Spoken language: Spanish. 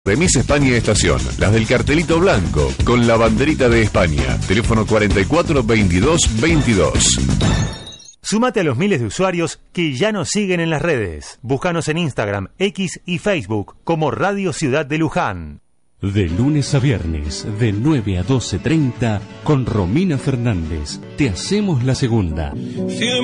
Remis España Estación, las del cartelito blanco, con la banderita de España. Teléfono 44 22 22. Súmate a los miles de usuarios que ya nos siguen en las redes. Búscanos en Instagram, X y Facebook como Radio Ciudad de Luján. De lunes a viernes, de 9 a 12:30, con Romina Fernández, te hacemos la segunda.